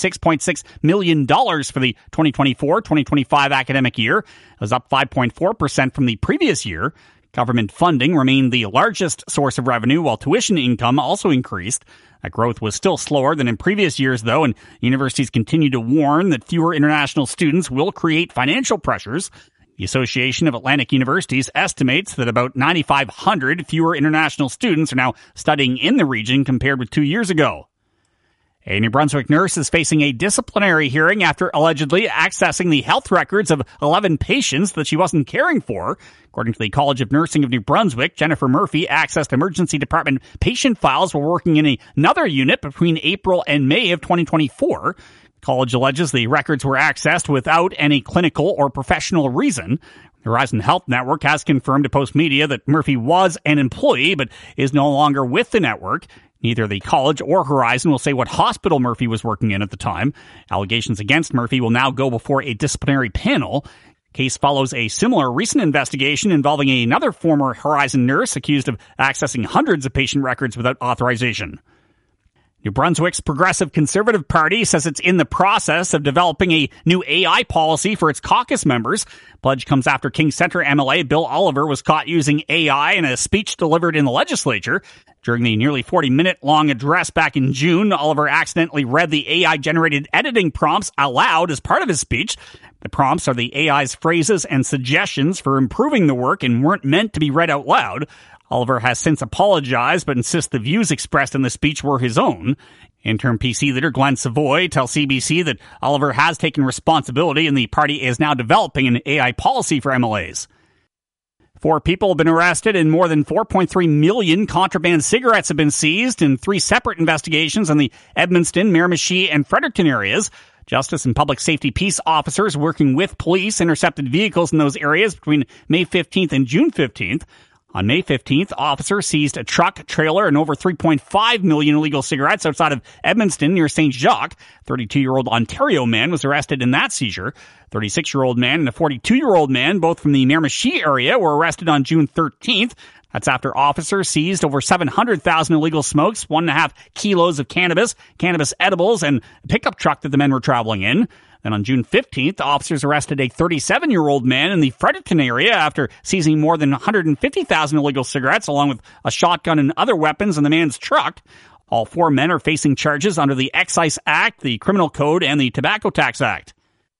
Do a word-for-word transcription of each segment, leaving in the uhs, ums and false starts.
six point six million dollars for the twenty twenty-four twenty twenty-five academic year. It was up five point four percent from the previous year. Government funding remained the largest source of revenue, while tuition income also increased. That growth was still slower than in previous years, though, and universities continue to warn that fewer international students will create financial pressures. The Association of Atlantic Universities estimates that about nine thousand five hundred fewer international students are now studying in the region compared with two years ago. A New Brunswick nurse is facing a disciplinary hearing after allegedly accessing the health records of eleven patients that she wasn't caring for. According to the College of Nursing of New Brunswick, Jennifer Murphy accessed emergency department patient files while working in another unit between April and May of twenty twenty-four. The college alleges the records were accessed without any clinical or professional reason. The Horizon Health Network has confirmed to Post Media that Murphy was an employee but is no longer with the network. Neither the college or Horizon will say what hospital Murphy was working in at the time. Allegations against Murphy will now go before a disciplinary panel. Case follows a similar recent investigation involving another former Horizon nurse accused of accessing hundreds of patient records without authorization. New Brunswick's Progressive Conservative Party says it's in the process of developing a new A I policy for its caucus members. Pledge comes after King Centre M L A Bill Oliver was caught using A I in a speech delivered in the legislature. During the nearly forty-minute-long address back in June, Oliver accidentally read the A I-generated editing prompts aloud as part of his speech. The prompts are the A I's phrases and suggestions for improving the work and weren't meant to be read out loud. Oliver has since apologized, but insists the views expressed in the speech were his own. Interim P C leader Glenn Savoy tells C B C that Oliver has taken responsibility and the party is now developing an A I policy for M L As. Four people have been arrested and more than four point three million contraband cigarettes have been seized in three separate investigations in the Edmundston, Miramichi, and Fredericton areas. Justice and Public Safety Peace officers working with police intercepted vehicles in those areas between May fifteenth and June fifteenth. On May fifteenth, officers seized a truck, trailer, and over three point five million illegal cigarettes outside of Edmundston near Saint Jacques. thirty-two-year-old Ontario man was arrested in that seizure. thirty-six-year-old man and a forty-two-year-old man, both from the Miramichi area, were arrested on June thirteenth. That's after officers seized over seven hundred thousand illegal smokes, one and a half kilos of cannabis, cannabis edibles, and a pickup truck that the men were traveling in. Then on June fifteenth, officers arrested a thirty-seven-year-old man in the Fredericton area after seizing more than one hundred fifty thousand illegal cigarettes along with a shotgun and other weapons in the man's truck. All four men are facing charges under the Excise Act, the Criminal Code, and the Tobacco Tax Act.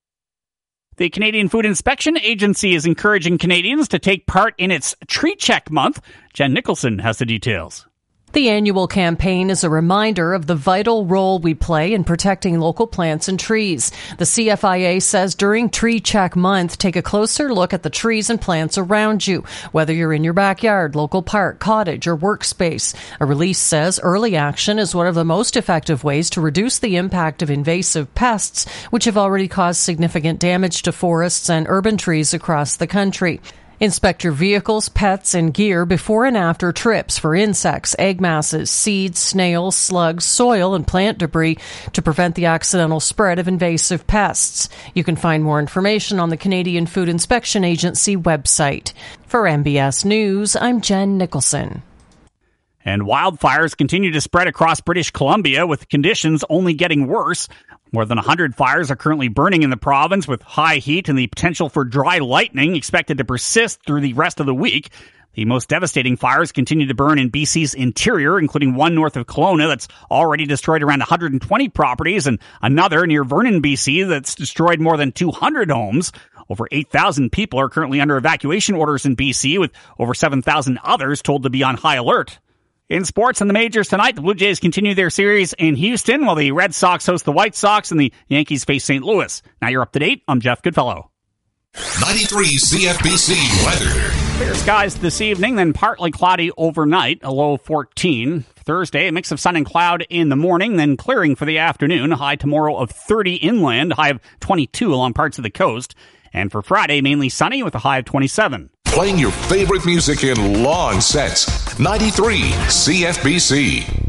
The Canadian Food Inspection Agency is encouraging Canadians to take part in its Tree Check Month. Jen Nicholson has the details. The annual campaign is a reminder of the vital role we play in protecting local plants and trees. The C F I A says during Tree Check Month, take a closer look at the trees and plants around you, whether you're in your backyard, local park, cottage, or workspace. A release says early action is one of the most effective ways to reduce the impact of invasive pests, which have already caused significant damage to forests and urban trees across the country. Inspect your vehicles, pets, and gear before and after trips for insects, egg masses, seeds, snails, slugs, soil, and plant debris to prevent the accidental spread of invasive pests. You can find more information on the Canadian Food Inspection Agency website. For M B S News, I'm Jen Nicholson. And wildfires continue to spread across British Columbia, with conditions only getting worse. More than one hundred fires are currently burning in the province, with high heat and the potential for dry lightning expected to persist through the rest of the week. The most devastating fires continue to burn in B C's interior, including one north of Kelowna that's already destroyed around one hundred twenty properties, and another near Vernon, B C that's destroyed more than two hundred homes. Over eight thousand people are currently under evacuation orders in B C, with over seven thousand others told to be on high alert. In sports and the majors tonight, the Blue Jays continue their series in Houston, while the Red Sox host the White Sox and the Yankees face Saint Louis. Now you're up to date. I'm Jeff Goodfellow. ninety-three C F B C weather. Clear skies this evening, then partly cloudy overnight, a low fourteen. Thursday, a mix of sun and cloud in the morning, then clearing for the afternoon. A high tomorrow of thirty inland, high of twenty-two along parts of the coast. And for Friday, mainly sunny with a high of twenty-seven. Playing your favorite music in long sets. ninety-three C F B C.